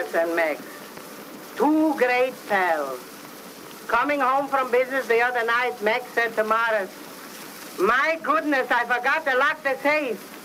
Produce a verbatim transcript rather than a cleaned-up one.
Morris and Max. Two great pals. Coming home from business the other night, Max said to Morris, "My goodness, I forgot to lock the safe."